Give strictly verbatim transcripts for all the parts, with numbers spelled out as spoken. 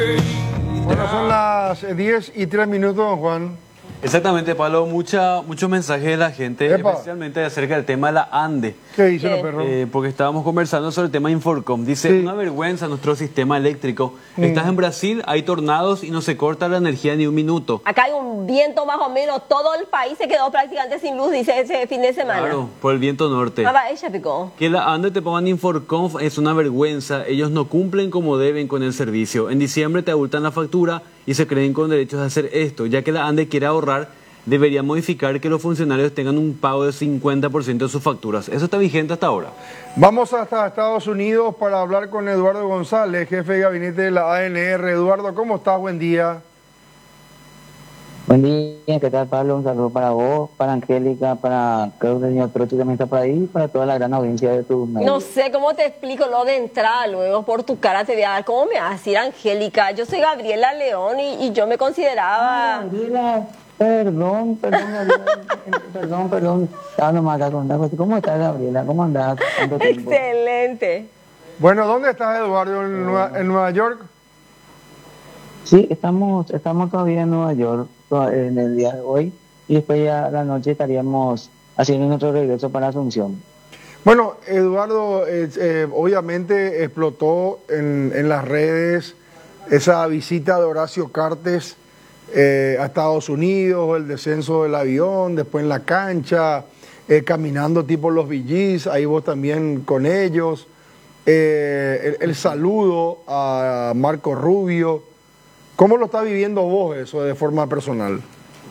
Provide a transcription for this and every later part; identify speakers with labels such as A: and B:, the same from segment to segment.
A: Bueno, son las diez y tres minutos, don Juan.
B: Exactamente, Pablo, mucha, muchos mensajes de la gente,
A: Epa.
B: especialmente acerca del tema de la ANDE.
A: ¿Qué dice
C: ¿Qué?
A: los perros?
B: Eh, porque estábamos conversando sobre el tema Inforcom. Dice,
A: Sí.
B: una vergüenza nuestro sistema eléctrico.
A: Mm.
B: Estás en Brasil, hay tornados y no se corta la energía ni un minuto.
C: Acá hay un viento más o menos, todo el país se quedó prácticamente sin luz, dice ese fin de semana.
B: Claro, por el viento norte.
C: Ah, va, ella picó.
B: Que la ANDE te pongan Inforcom es una vergüenza. Ellos no cumplen como deben con el servicio. En diciembre te abultan la factura y se creen con derechos de hacer esto. Ya que la ANDE quiere ahorrar, debería modificar que los funcionarios tengan un pago del cincuenta por ciento de sus facturas. Eso está vigente hasta ahora.
A: Vamos hasta Estados Unidos para hablar con Eduardo González, jefe de gabinete de la A N R. Eduardo, ¿cómo estás? Buen día.
D: Buen día, ¿qué tal, Pablo? Un saludo para vos, para Angélica, para creo que el señor Trocho también está por ahí, y para toda la gran audiencia de tu medio.
C: No sé cómo te explico lo de entrada, luego por tu cara te voy a dar. ¿Cómo me vas a decir, Angélica? Yo soy Gabriela León y, y yo me consideraba...
D: Ah, Gabriela, perdón, perdón, Gabriela, perdón, perdón. Estaba nomás acá con una cosa. ¿Cómo estás, Gabriela? ¿Cómo andás? ¿Cuánto tiempo?
C: Excelente.
A: Bueno, ¿dónde estás, Eduardo? ¿En Nueva, en Nueva York?
D: Sí, estamos, estamos todavía en Nueva York to- en el día de hoy y después ya a la noche estaríamos haciendo nuestro regreso para Asunción.
A: Bueno, Eduardo, eh, eh, obviamente explotó en, en las redes esa visita de Horacio Cartes eh, a Estados Unidos, el descenso del avión, después en la cancha, eh, caminando tipo los V Gs, ahí vos también con ellos, eh, el, el saludo a Marco Rubio. ¿Cómo lo está viviendo vos eso de forma personal?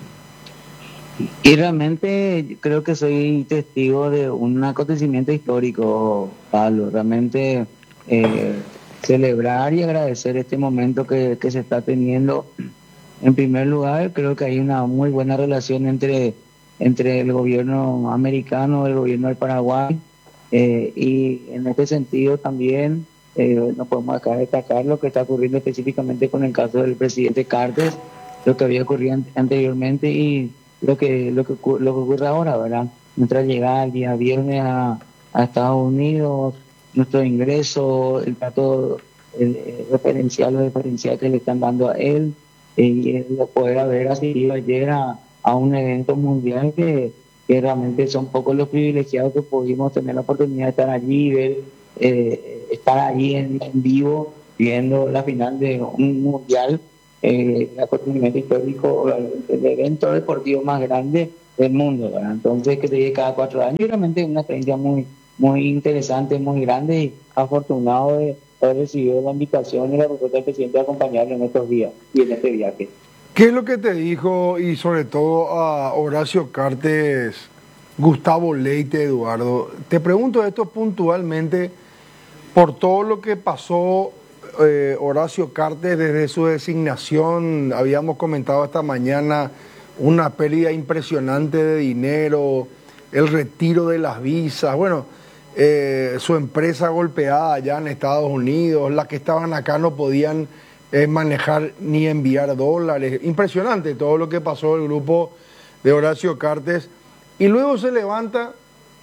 D: Y realmente creo que soy testigo de un acontecimiento histórico, Pablo. Realmente eh, celebrar y agradecer este momento que, que se está teniendo. En primer lugar, creo que hay una muy buena relación entre, entre el gobierno americano y el gobierno del Paraguay. Eh, y en este sentido también eh, no podemos acá destacar lo que está ocurriendo específicamente con el caso del presidente Cartes, lo que había ocurrido an- anteriormente y lo que lo que ocu- lo que ocurre ahora, ¿verdad? Nuestra llegada el día viernes a, a Estados Unidos, nuestro ingreso, el trato el, el referencial o diferencial que le están dando a él, eh, y el poder haber asistido ayer a, a un evento mundial que, que realmente son pocos los privilegiados que pudimos tener la oportunidad de estar allí y ver, eh, estar allí en, en vivo viendo la final de un mundial. Eh, el acontecimiento histórico, el evento deportivo más grande del mundo, ¿verdad? Entonces, que se llegue cada cuatro años, y realmente es una experiencia muy, muy interesante, muy grande, y afortunado de haber recibido la invitación y la propuesta del presidente de acompañarlo en estos días y en este viaje.
A: ¿Qué es lo que te dijo, y sobre todo a Horacio Cartes, Gustavo Leite, Eduardo? Te pregunto esto puntualmente por todo lo que pasó eh, Horacio Cartes desde su designación. Habíamos comentado esta mañana una pérdida impresionante de dinero, el retiro de las visas, bueno, eh, su empresa golpeada allá en Estados Unidos, las que estaban acá no podían eh, manejar ni enviar dólares. Impresionante todo lo que pasó el grupo de Horacio Cartes, y luego se levanta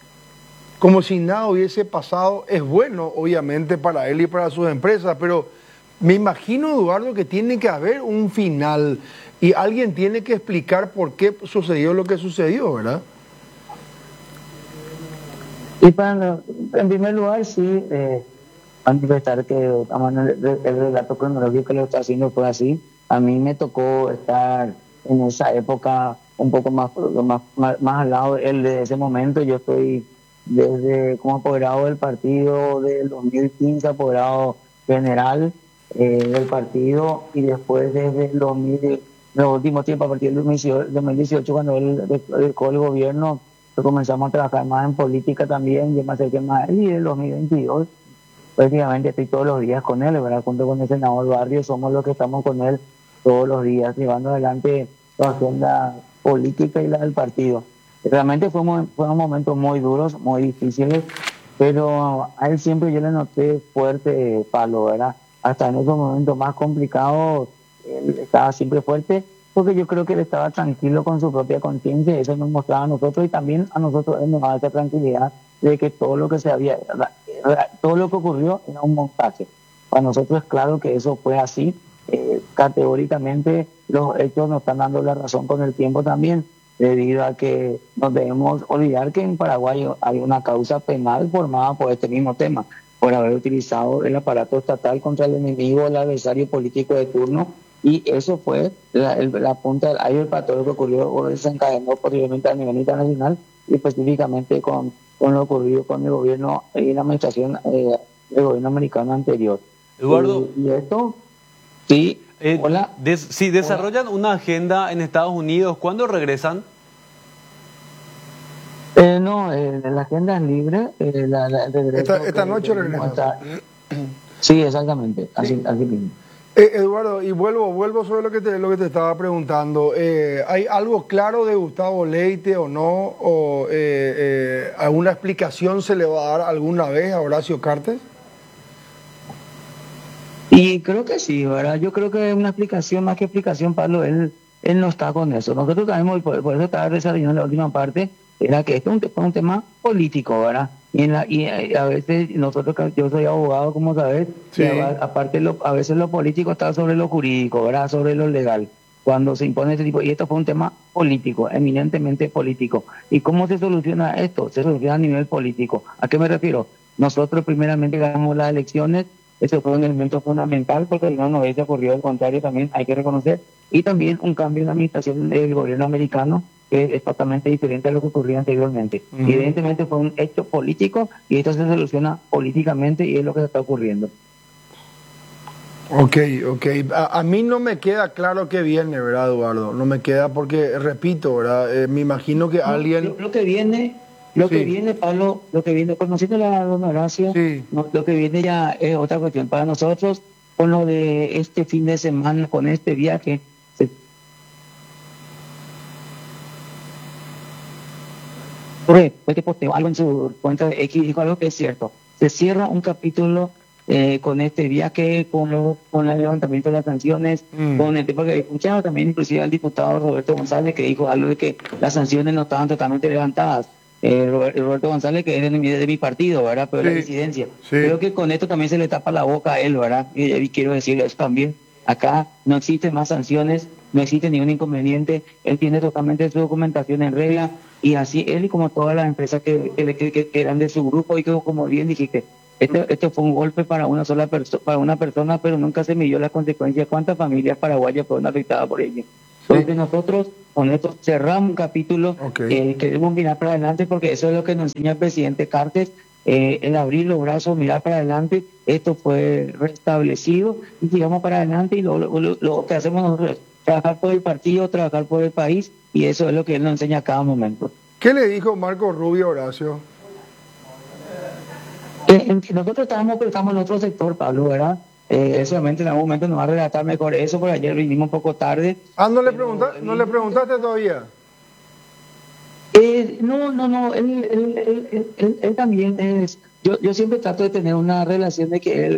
A: como si nada hubiese pasado. Es bueno, obviamente, para él y para sus empresas, pero me imagino, Eduardo, que tiene que haber un final y alguien tiene que explicar por qué sucedió lo que sucedió, ¿verdad?
D: Y para, en primer lugar, sí, eh, manifestar que el, el relato cronológico que lo está haciendo fue así. A mí me tocó estar en esa época un poco más, más, más, más al lado de él de ese momento. Yo estoy desde como apoderado del partido del dos mil quince, apoderado general eh, del partido, y después desde el dos mil, los últimos tiempos, a partir del dos mil dieciocho, cuando él dejó el gobierno, comenzamos a trabajar más en política también, yo me acerqué más a él, y en el dos mil veintidós prácticamente estoy todos los días con él, ¿verdad? Junto con el senador Barrio, somos los que estamos con él todos los días, llevando adelante la agenda política y la del partido. Realmente fueron, fueron momentos muy duros, muy difíciles, pero a él siempre yo le noté fuerte, Pablo, ¿verdad? Hasta en esos momentos más complicados, él estaba siempre fuerte, porque yo creo que él estaba tranquilo con su propia conciencia, eso nos mostraba a nosotros, y también a nosotros él nos daba esa tranquilidad de que todo lo que se había, todo lo que ocurrió era un montaje. Para nosotros es claro que eso fue así, eh, categóricamente los hechos nos están dando la razón con el tiempo también, debido a que no debemos olvidar que en Paraguay hay una causa penal formada por este mismo tema, por haber utilizado el aparato estatal contra el enemigo, el adversario político de turno, y eso fue la, el, la punta del iceberg para todo lo que ocurrió o desencadenó posteriormente a nivel internacional, y específicamente con, con lo ocurrido con el gobierno y la administración eh, del gobierno americano anterior.
B: Eduardo,
D: y, y esto, sí,
B: eh,
D: hola.
B: des, si desarrollan una agenda en Estados Unidos, ¿cuándo regresan?
D: Eh, no, eh, la agenda es libre. Eh, la, la, el regreso
A: Esta, esta
D: que-
A: noche
D: que
A: regresa.
D: está- Sí, exactamente, así, así mismo.
A: Eh, Eduardo, y vuelvo, vuelvo sobre lo que te, lo que te estaba preguntando. Eh, ¿hay algo claro de Gustavo Leite o no? ¿O eh, eh, alguna explicación se le va a dar alguna vez a Horacio Cartes?
D: Y creo que sí, ¿verdad? Yo creo que una explicación, más que explicación, Pablo, él, él no está con eso. Nosotros también, por, por eso estaba desarrollando la última parte, era que esto es un, te- un tema político, ¿verdad? Y, en la, y eh, a veces nosotros, yo soy abogado, como sabes,
A: Sí.
D: y a- aparte lo, a veces lo político está sobre lo jurídico, ¿verdad? Sobre lo legal. Cuando se impone este tipo, y esto fue un tema político, eminentemente político. ¿Y cómo se soluciona esto? Se soluciona a nivel político. ¿A qué me refiero? Nosotros primeramente ganamos las elecciones, eso fue un elemento fundamental porque si no, no hubiese ocurrido el contrario, también hay que reconocer. Y también un cambio en la administración del gobierno americano que es totalmente diferente a lo que ocurría anteriormente.
A: Ujú.
D: Evidentemente fue un hecho político y esto se soluciona políticamente y es lo que está ocurriendo.
A: Ok, ok. A, a mí no me queda claro qué viene, ¿verdad, Eduardo? No me queda porque, repito, ¿verdad? Eh, me imagino que
D: No,
A: alguien...
D: Lo, lo que viene, lo
A: Sí.
D: que viene, Pablo, lo que viene, conociendo a don Horacio,
A: Sí.
D: no, lo que viene ya es otra cuestión. Para nosotros, con lo de este fin de semana, con este viaje, se ocurre, fue que posteó algo en su cuenta de X, dijo algo que es cierto. Se cierra un capítulo eh, con este viaje, con, lo, con el levantamiento de las sanciones,
A: Mm.
D: con el tema que he escuchado también, inclusive al diputado Roberto González, que dijo algo de que las sanciones no estaban totalmente levantadas. Eh, Robert- Roberto González, que es de mi, de mi partido, ¿verdad? Pero de
A: Sí,
D: la disidencia.
A: sí.
D: Creo que con esto también se le tapa la boca a él, ¿verdad? Y, y quiero decir eso también. Acá no existen más sanciones, no existe ningún inconveniente. Él tiene totalmente su documentación en regla y así él y como todas las empresas que, que, que- que- que eran de su grupo y que, como bien dijiste, esto, esto fue un golpe para una sola persona, para una persona, pero nunca se midió las consecuencias. ¿Cuántas familias paraguayas fueron afectadas por ello? Entonces nosotros con esto cerramos un capítulo.
A: Ok.
D: Eh, queremos mirar para adelante porque eso es lo que nos enseña el presidente Cartes, eh, el abrir los brazos, mirar para adelante. Esto fue restablecido y sigamos para adelante y lo, lo, lo- lo que hacemos nosotros es trabajar por el partido, trabajar por el país y eso es lo que él nos enseña a cada momento.
A: ¿Qué le dijo Marco Rubio a Horacio?
D: Eh, en- nosotros estábamos, pero estamos en otro sector, Pablo, ¿verdad? Eh, seguramente en algún momento nos va a relatar mejor eso, porque ayer vinimos un poco tarde.
A: Ah, ¿no le,
D: Pero,
A: pregunta, ¿no le preguntaste todavía?
D: Eh, no, no, no, él, él, él, él, él- él también es, yo, yo siempre trato de tener una relación de que él